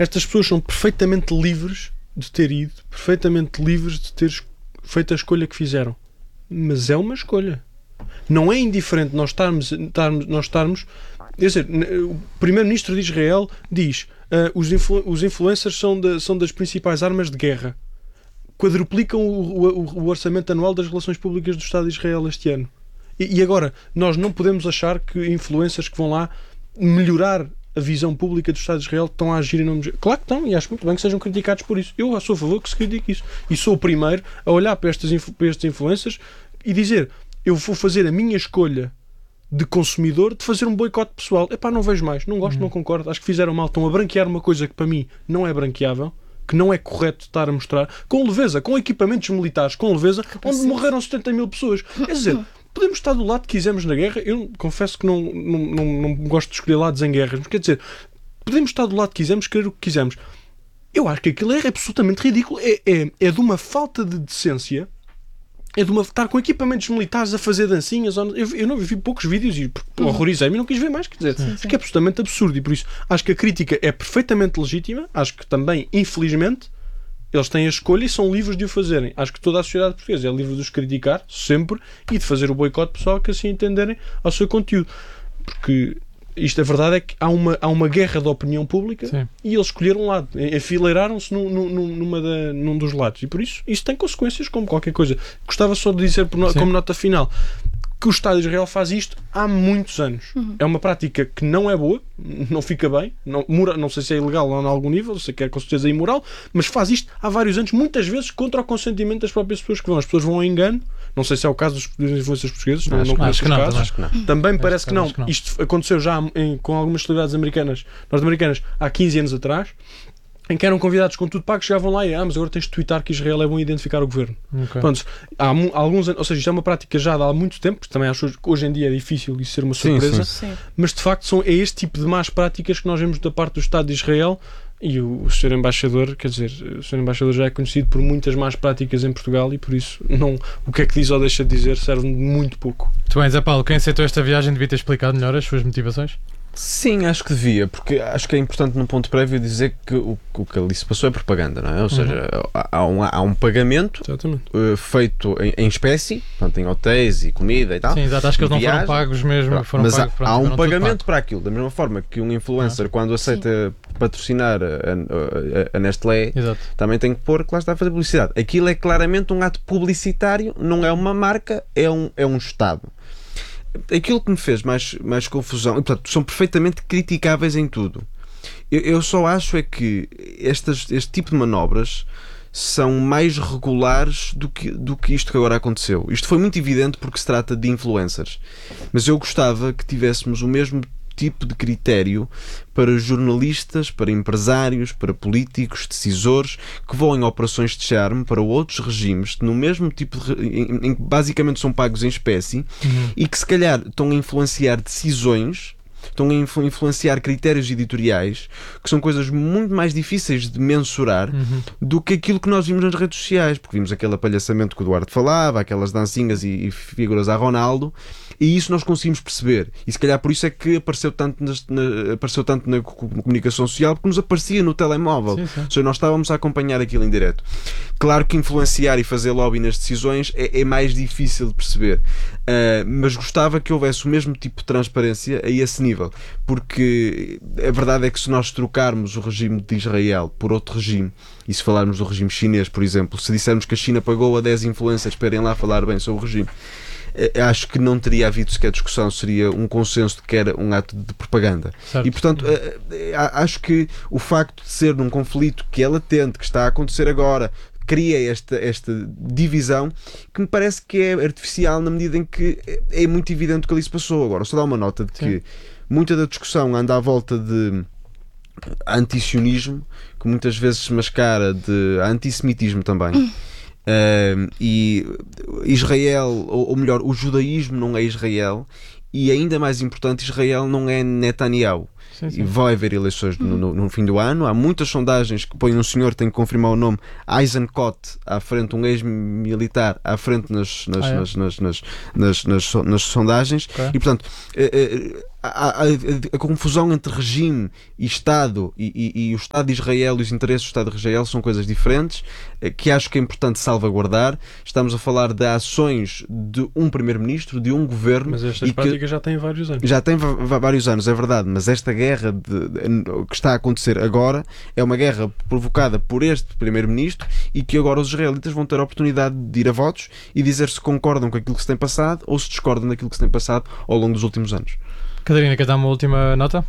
estas pessoas são perfeitamente livres de ter ido, perfeitamente livres de ter feito a escolha que fizeram. Mas é uma escolha. Não é indiferente nós estarmos. Quer dizer, o primeiro-ministro de Israel diz os influencers são das principais armas de guerra. Quadruplicam o orçamento anual das relações públicas do Estado de Israel este ano. E agora, nós não podemos achar que influencers que vão lá melhorar a visão pública do Estado de Israel estão a agir em nome de... Claro que estão, e acho muito bem que sejam criticados por isso. Eu sou a favor que se critique isso. E sou o primeiro a olhar para estes influencers e dizer, eu vou fazer a minha escolha de consumidor de fazer um boicote pessoal. Epá, não vejo mais, não gosto, não concordo, acho que fizeram mal, estão a branquear uma coisa que para mim não é branqueável, que não é correto estar a mostrar, com leveza, com equipamentos militares, com leveza, onde morreram 70 mil pessoas. Quer dizer, podemos estar do lado que quisermos na guerra. Eu confesso que não gosto de escolher lados em guerras, mas quer dizer, podemos estar do lado que quisermos, querer o que quisermos. Eu acho que aquilo é absolutamente ridículo. É de uma falta de decência, é de estar com equipamentos militares a fazer dancinhas. Eu não vi poucos vídeos e horrorizei-me e não quis ver mais. Quer dizer, acho que é absolutamente absurdo e por isso acho que a crítica é perfeitamente legítima. Acho que também, infelizmente, eles têm a escolha e são livres de o fazerem. Acho que toda a sociedade portuguesa é livre de os criticar, sempre, e de fazer o boicote pessoal que assim entenderem ao seu conteúdo. Porque isto, a verdade é que há uma guerra da opinião pública. Sim. E eles escolheram um lado, enfileiraram-se num dos lados. E por isso, isso tem consequências como qualquer coisa. Gostava só de dizer, como nota final, que o Estado de Israel faz isto há muitos anos. É uma prática que não é boa, não fica bem, não sei se é ilegal lá em algum nível, sei que é com certeza imoral, mas faz isto há vários anos, muitas vezes contra o consentimento das próprias pessoas que vão. As pessoas vão ao engano, não sei se é o caso dos influencers portugueses, não conheço os casos. Também me parece que não. Isto aconteceu já com algumas celebridades norte-americanas há 15 anos atrás, em que eram convidados com tudo pago, chegavam lá e mas agora tens de twittar que Israel é bom identificar o governo. Pronto, há alguns anos, ou seja, isto é uma prática já de há muito tempo, porque também acho que hoje em dia é difícil isso ser uma surpresa, sim. Mas de facto é este tipo de más práticas que nós vemos da parte do Estado de Israel. E o Sr. Embaixador, quer dizer, o Sr. Embaixador já é conhecido por muitas más práticas em Portugal e por isso o que é que diz ou deixa de dizer serve muito pouco. Muito bem, Zé Paulo, quem aceitou esta viagem devia ter explicado melhor as suas motivações? Sim, acho que devia, porque acho que é importante num ponto prévio dizer que o que ali se passou é propaganda, não é? Ou seja, há um pagamento feito em espécie, portanto, em hotéis e comida e tal. Sim, exato, acho que eles não foram pagos mesmo. Mas há um pagamento para aquilo, da mesma forma que um influencer, quando aceita patrocinar a Nestlé, também tem que pôr que lá está a fazer publicidade. Aquilo é claramente um ato publicitário, não é uma marca, é um Estado. Aquilo que me fez mais confusão, e portanto são perfeitamente criticáveis em tudo. Eu só acho é que este tipo de manobras são mais regulares do que isto que agora aconteceu. Isto foi muito evidente porque se trata de influencers, mas eu gostava que tivéssemos o mesmo tipo de critério para jornalistas, para empresários, para políticos, decisores que vão em operações de charme para outros regimes no mesmo tipo em que basicamente são pagos em espécie e que se calhar estão a influenciar decisões, estão a influenciar critérios editoriais que são coisas muito mais difíceis de mensurar do que aquilo que nós vimos nas redes sociais, porque vimos aquele apalhaçamento que o Eduardo falava, aquelas dancinhas e figuras a Ronaldo, e isso nós conseguimos perceber, e se calhar por isso é que apareceu tanto na comunicação social, porque nos aparecia no telemóvel. Sim. Ou seja, nós estávamos a acompanhar aquilo em direto. Claro que influenciar e fazer lobby nas decisões é mais difícil de perceber, mas gostava que houvesse o mesmo tipo de transparência a esse nível, porque a verdade é que se nós trocarmos o regime de Israel por outro regime, e se falarmos do regime chinês, por exemplo, se dissermos que a China pagou a 10 influencers para irem lá falar bem sobre o regime, acho que não teria havido sequer discussão, seria um consenso de que era um ato de propaganda. Certo. E portanto acho que o facto de ser num conflito que é latente, que está a acontecer agora, cria esta divisão que me parece que é artificial na medida em que é muito evidente o que ali se passou. Agora, só dá uma nota de que muita da discussão anda à volta de antisionismo, que muitas vezes se mascara de antissemitismo também. E Israel, ou melhor, o judaísmo não é Israel, e ainda mais importante, Israel não é Netanyahu. Sim. E vai haver eleições no fim do ano. Há muitas sondagens que põem um senhor, tem que confirmar o nome, Eisenkot à frente, um ex-militar à frente nas sondagens. Okay. E portanto a confusão entre regime e Estado e o Estado de Israel e os interesses do Estado de Israel são coisas diferentes, que acho que é importante salvaguardar. Estamos a falar de ações de um primeiro-ministro, de um governo. Mas estas práticas já têm vários anos. Já tem vários anos, é verdade, mas esta guerra que está a acontecer agora é uma guerra provocada por este primeiro-ministro e que agora os israelitas vão ter a oportunidade de ir a votos e dizer se concordam com aquilo que se tem passado ou se discordam daquilo que se tem passado ao longo dos últimos anos. Catarina, quer dar uma última nota?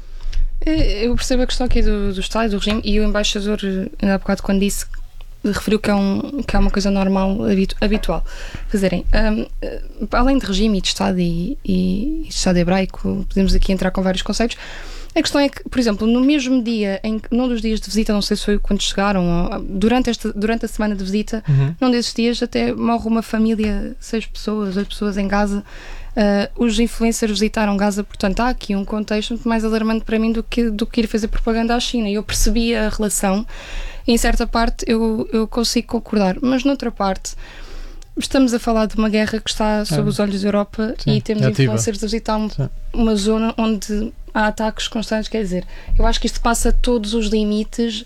Eu percebo a questão aqui do Estado e do regime, e o embaixador, ainda há bocado, quando disse, referiu que é uma coisa normal, habitual fazerem. Além de regime e de Estado e de Estado hebraico, podemos aqui entrar com vários conceitos. A questão é que, por exemplo, no mesmo dia, num dos dias de visita, não sei se foi quando chegaram, durante a semana de visita, num desses dias até morre uma família, 6 pessoas, 8 pessoas em Gaza. Os influencers visitaram Gaza, portanto há aqui um contexto muito mais alarmante para mim do que ir fazer propaganda à China. Eu percebi a relação e em certa parte eu consigo concordar, mas noutra parte estamos a falar de uma guerra que está sob os olhos da Europa. Sim, e temos influencers a visitar uma zona onde há ataques constantes. Quer dizer, eu acho que isto passa todos os limites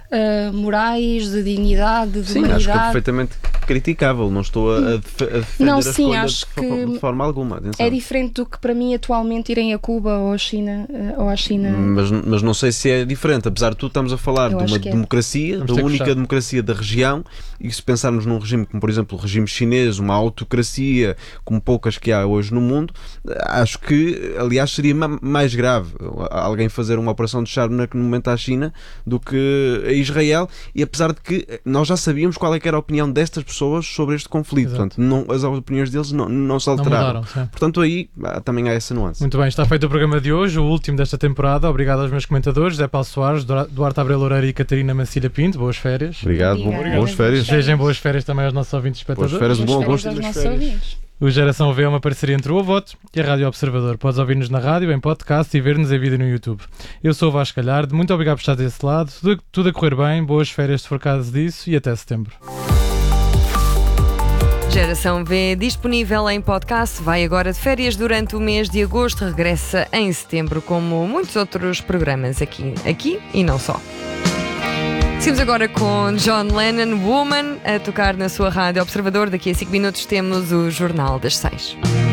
morais, de dignidade, de humanidade. Acho que é perfeitamente criticável, não estou a defender a escolha acho que de forma alguma. Atenção. É diferente do que para mim atualmente irem a Cuba ou à China. Mas não sei se é diferente, apesar de tudo estamos a falar de uma democracia, da única democracia da região, e se pensarmos num regime como, por exemplo, o regime chinês, uma autocracia como poucas que há hoje no mundo, acho que, aliás, seria mais grave alguém fazer uma operação de charme no momento à China do que a Israel, e apesar de que nós já sabíamos qual é que era a opinião destas pessoas sobre este conflito. Portanto, as opiniões deles não se alteraram. Portanto, aí também há essa nuance. Muito bem, está feito o programa de hoje, o último desta temporada. Obrigado aos meus comentadores, José Paulo Soares, Duarte Abreu Loureiro e Catarina Mancilha Pinto. Boas férias. Obrigado. Boas férias. Sejam boas férias também aos nossos ouvintes e espectadores. Boas férias, bom agosto e boas férias. O Geração V é uma parceria entre o Avote e a Rádio Observador. Podes ouvir-nos na rádio, em podcast e ver-nos em vídeo no YouTube. Eu sou o Vasco Galhardo, muito obrigado por estar desse lado. Tudo a correr bem, boas férias se for caso disso e até setembro. Geração V disponível em podcast. Vai agora de férias durante o mês de agosto. Regressa em setembro, como muitos outros programas aqui e não só. Seguimos agora com John Lennon, Woman, a tocar na sua Rádio Observador. Daqui a 5 minutos temos o Jornal das 6.